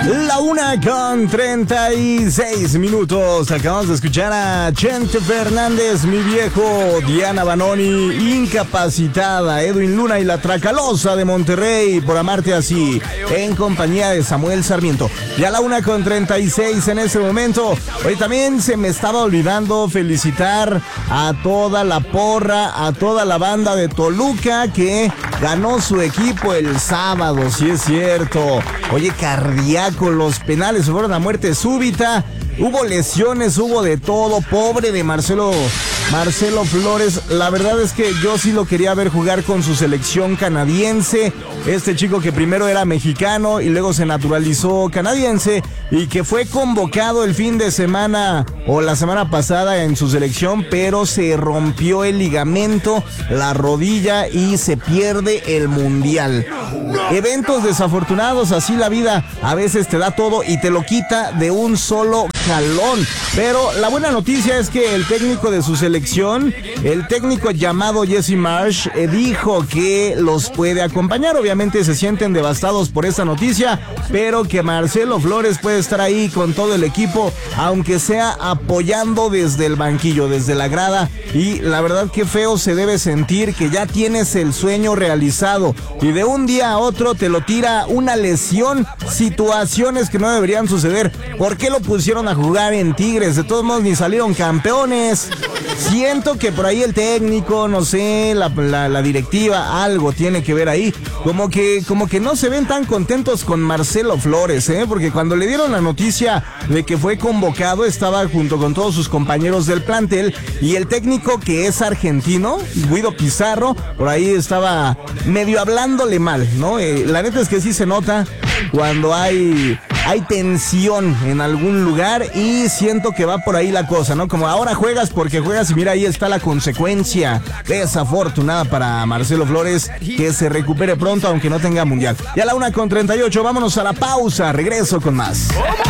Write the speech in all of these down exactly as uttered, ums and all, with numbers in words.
La una con treinta y seis minutos. Acabamos de escuchar a Chente Fernández, Mi Viejo, Diana Banoni, Incapacitada, Edwin Luna y La Tracalosa de Monterrey, Por Amarte Así, en compañía de Samuel Sarmiento. Ya la una con treinta y seis en ese momento. Hoy también se me estaba olvidando felicitar a toda la porra, a toda la banda de Toluca que ganó su equipo el sábado, sí es cierto. Oye, cardíaco, los penales fueron a muerte súbita. Hubo lesiones, hubo de todo. Pobre de Marcelo Marcelo Flores. La verdad es que yo sí lo quería ver jugar con su selección canadiense. Este chico que primero era mexicano y luego se naturalizó canadiense y que fue convocado el fin de semana o la semana pasada en su selección, pero se rompió el ligamento, la rodilla y se pierde el mundial. Eventos desafortunados, así la vida a veces te da todo y te lo quita de un solo jalón. Pero la buena noticia es que el técnico de su selección, el técnico llamado Jesse Marsch, eh, dijo que los puede acompañar. Obviamente se sienten devastados por esta noticia, pero que Marcelo Flores puede estar ahí con todo el equipo, aunque sea apoyando desde el banquillo, desde la grada. Y la verdad que feo se debe sentir que ya tienes el sueño realizado y de un día a otro te lo tira una lesión, situaciones que no deberían suceder. ¿Por qué lo pusieron a jugar en Tigres? De todos modos ni salieron campeones. Siento que por ahí el técnico, no sé, la, la, la directiva, algo tiene que ver ahí. Como que, como que no se ven tan contentos con Marcelo Flores, ¿eh? Porque cuando le dieron la noticia de que fue convocado, estaba junto con todos sus compañeros del plantel y el técnico, que es argentino, Guido Pizarro, por ahí estaba medio hablándole mal, ¿no? Eh, la neta es que sí se nota cuando hay... hay tensión en algún lugar y siento que va por ahí la cosa, ¿no? Como ahora juegas porque juegas y mira, ahí está la consecuencia desafortunada para Marcelo Flores, que se recupere pronto aunque no tenga mundial. Ya a la una con treinta y ocho, vámonos a la pausa, regreso con más.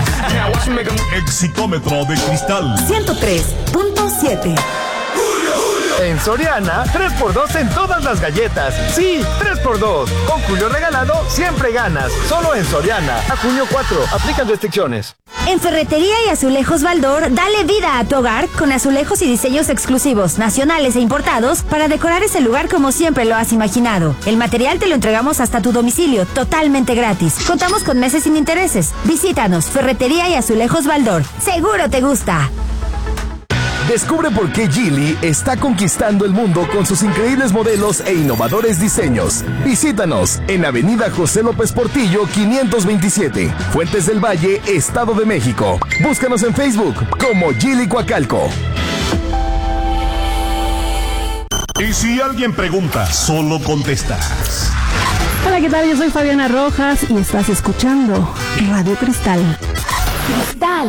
Exitómetro de cristal ciento tres punto siete. En Soriana, tres por dos en todas las galletas. Sí, tres por dos. Con Julio regalado, siempre ganas. Solo en Soriana. A junio cuatro. Aplican restricciones. En Ferretería y Azulejos Baldor, dale vida a tu hogar con azulejos y diseños exclusivos, nacionales e importados, para decorar ese lugar como siempre lo has imaginado. El material te lo entregamos hasta tu domicilio, totalmente gratis. Contamos con meses sin intereses. Visítanos, Ferretería y Azulejos Baldor. Seguro te gusta. Descubre por qué Geely está conquistando el mundo con sus increíbles modelos e innovadores diseños. Visítanos en Avenida José López Portillo quinientos veintisiete, Fuentes del Valle, Estado de México. Búscanos en Facebook como Geely Coacalco. Y si alguien pregunta, solo contestas. Hola, ¿qué tal? Yo soy Fabiana Rojas y estás escuchando Radio Cristal. Cristal.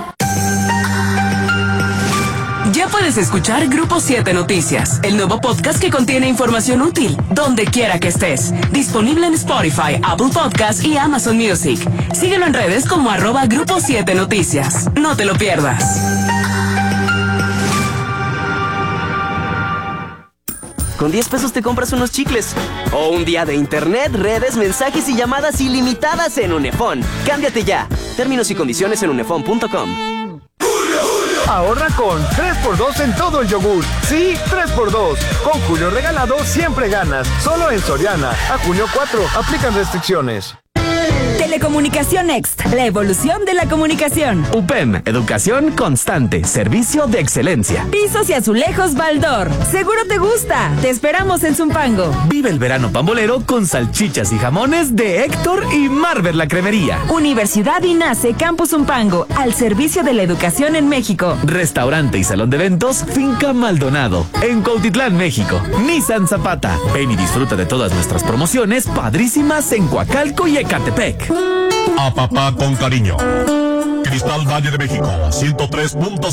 Ya puedes escuchar Grupo siete Noticias, el nuevo podcast que contiene información útil, donde quiera que estés. Disponible en Spotify, Apple Podcasts y Amazon Music. Síguelo en redes como arroba Grupo siete Noticias. No te lo pierdas. Con diez pesos te compras unos chicles. O un día de internet, redes, mensajes y llamadas ilimitadas en Unefón. Cámbiate ya. Términos y condiciones en unefón punto com. Ahorra con tres por dos en todo el yogur. Sí, tres por dos. Con Julio regalado, siempre ganas. Solo en Soriana. A junio cuatro. Aplican restricciones. Telecomunicación Next, la evolución de la comunicación. U P E M, educación constante, servicio de excelencia. Pisos y azulejos Baldor. Seguro te gusta. Te esperamos en Zumpango. Vive el verano pambolero con salchichas y jamones de Héctor y Marvel la Cremería. Universidad INACE Campus Zumpango, al servicio de la educación en México. Restaurante y salón de eventos Finca Maldonado, en Cuautitlán, México. Nissan Zapata. Ven y disfruta de todas nuestras promociones padrísimas en Coacalco y Ecatepec. A papá con cariño. Cristal Valle de México, ciento tres punto